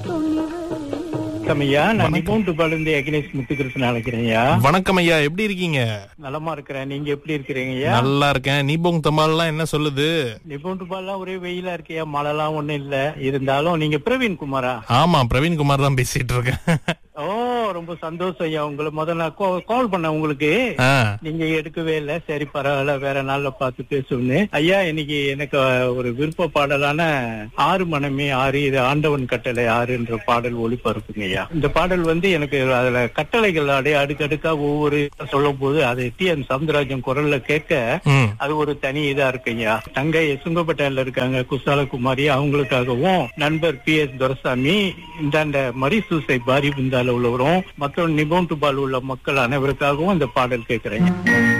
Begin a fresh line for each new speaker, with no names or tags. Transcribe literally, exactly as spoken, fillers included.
வணக்கம் ஐயா, நான் நிபுண் பாலிருந்து அகிலேஷ் முத்துகிருஷ்ணன் அழைக்கிறேன்யா.
வணக்கம் ஐயா, எப்படி இருக்கீங்க?
நலமா இருக்கிறேன், நீங்க எப்படி இருக்கிறீங்க ஐயா?
நல்லா இருக்கேன். நீபோங் தபால்லாம் என்ன சொல்லுது?
நிபுண் பால்லாம் ஒரே வெயிலா இருக்கியா, மழைலாம் ஒண்ணும் இல்ல. இருந்தாலும் நீங்க பிரவீன் குமாரா?
ஆமா, பிரவீன் குமார் தான் பேசிட்டு இருக்கேன்.
ஓ, ரொம்ப சந்தோஷம் ஐயா. உங்களை முதல்ல கால் பண்ண உங்களுக்கு நீங்க எடுக்கவே இல்ல. சரி பரவாயில்ல, வேற நாள்ல பார்த்து பேசுன்னு. ஐயா, இன்னைக்கு எனக்கு ஒரு விருப்ப பாடலான ஆறு மனமே ஆறு இது ஆண்டவன் கட்டளை ஆறுன்ற பாடல் ஒளிபரப்புங்க ஐயா. இந்த பாடல் வந்து எனக்கு அதுல கட்டளைகள் அப்படியே அடுக்கடுக்கா ஒவ்வொரு சொல்லும் போது அது டி என் சவுந்தரராஜன் குரல்ல கேட்க அது ஒரு தனி இதா இருக்கு ஐயா. தங்கை சுங்கப்பட்டால இருக்காங்க குசாலகுமாரி, அவங்களுக்காகவும் நண்பர் பி எஸ் துரசாமி, இந்தாண்ட மரிசூசை பாரி புந்தால உள்ளவரும் மற்ற நிபுண் பால் உள்ள மக்கள் அனைவருக்காகவும் இந்த பாடல் கேட்கிறேன்.